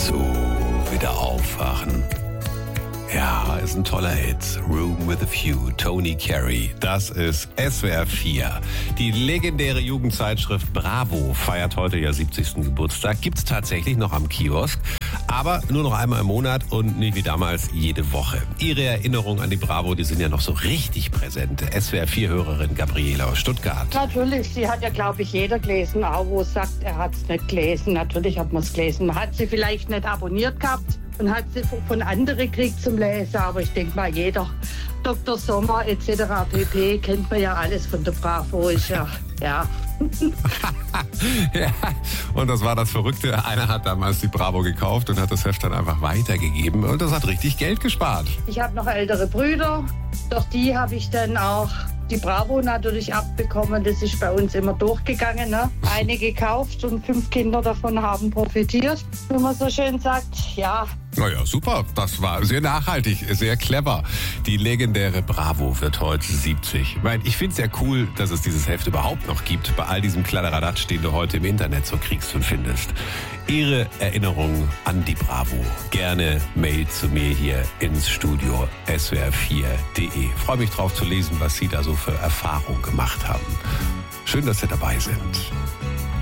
So, wieder aufwachen. Ja, ist ein toller Hit. Room with a View, Tony Carey. Das ist SWR 4. Die legendäre Jugendzeitschrift Bravo feiert heute ihr 70. Geburtstag. Gibt's tatsächlich noch am Kiosk, aber nur noch einmal im Monat und nicht wie damals jede Woche. Ihre Erinnerungen an die Bravo, die sind ja noch so richtig präsent. SWR 4-Hörerin Gabriele aus Stuttgart. Natürlich, sie hat ja, glaube ich, jeder gelesen, auch wo es sagt, er hat es nicht gelesen. Natürlich hat man es gelesen. Man hat sie vielleicht nicht abonniert gehabt und hat sie von anderen gekriegt zum Lesen. Aber ich denke mal, jeder Dr. Sommer etc. pp. kennt man ja alles von der Bravo. Ist ja. Ja, und das war das Verrückte. Einer hat damals die Bravo gekauft und hat das Heft dann einfach weitergegeben. Und das hat richtig Geld gespart. Ich habe noch ältere Brüder. Durch die habe ich dann auch die Bravo natürlich abbekommen. Das ist bei uns immer durchgegangen. Ne? Eine gekauft und 5 Kinder davon haben profitiert. Wie man so schön sagt, ja. Naja, super. Das war sehr nachhaltig, sehr clever. Die legendäre Bravo wird heute 70. Ich finde es ja cool, dass es dieses Heft überhaupt noch gibt, bei all diesem Kladderadatsch, den du heute im Internet so kriegst und findest. Ihre Erinnerungen an die Bravo. Gerne Mail zu mir hier ins Studio swr4.de. Freue mich drauf zu lesen, was Sie da so für Erfahrungen gemacht haben. Schön, dass Sie dabei sind.